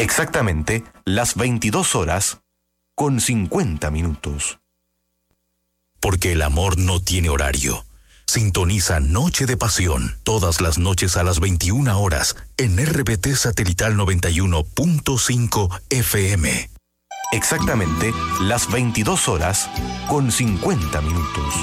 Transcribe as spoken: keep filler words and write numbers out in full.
Exactamente las veintidós horas con cincuenta minutos. Porque el amor no tiene horario. Sintoniza Noche de Pasión todas las noches a las veintiuna horas en R B T Satelital noventa y uno punto cinco F M. Exactamente las veintidós horas con cincuenta minutos.